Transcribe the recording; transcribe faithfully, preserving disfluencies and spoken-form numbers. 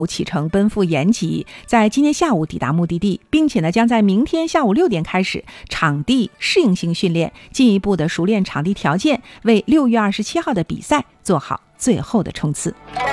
启程奔赴延吉，在今天下午抵达目的地，并且呢将在明天下午六点开始场地适应性训练，进一步的熟练场地条件，为六月二十七号的比赛做好最后的冲刺。